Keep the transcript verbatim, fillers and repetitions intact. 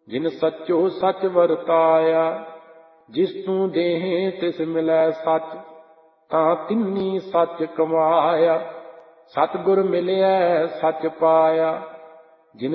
जिन सच्चो सच वरताया। जिस तू देहे तिस मिलै सच, तां तिन्नी सच कमाया। सतगुर मिलिया सच पाया,